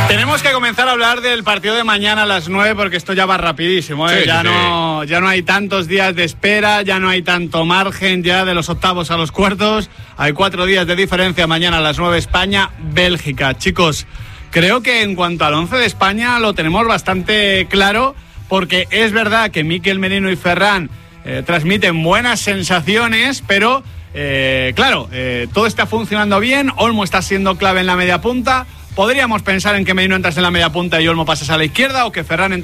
Tenemos que comenzar a hablar del partido de mañana a las 9 porque esto ya va rapidísimo, ¿eh? Sí, ya sí. no hay tantos días de espera, ya no hay tanto margen ya de los octavos a los cuartos. Hay 4 días de diferencia mañana a las 9 España-Bélgica. Chicos, creo que en cuanto al 11 de España lo tenemos bastante claro porque es verdad que Mikel Merino y Ferran transmiten buenas sensaciones, pero claro, todo está funcionando bien. Olmo está siendo clave en la media punta. Podríamos pensar en que Merino entras en la media punta y Olmo pasas a la izquierda, o que Ferran entras